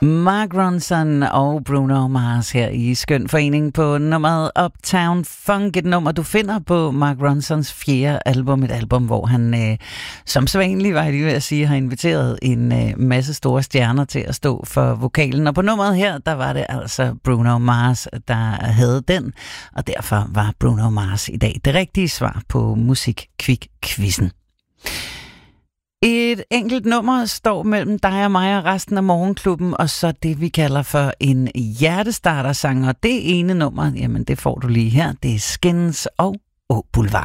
Mark Ronson og Bruno Mars her i Skøn Forening på nummeret Uptown Funk. Et nummer, du finder på Mark Ronsons 4. album. Et album, hvor han, som sædvanligt var jeg lige ved at sige, har inviteret en masse store stjerner til at stå for vokalen. Og på nummeret her, der var det altså Bruno Mars, der havde den. Og derfor var Bruno Mars i dag det rigtige svar på Musikquiz-quizzen. Et enkelt nummer står mellem dig og mig og resten af Morgenklubben, og så det, vi kalder for en hjertestarter-sang. Og det ene nummer, jamen det får du lige her. Det er Skins og Boulevard.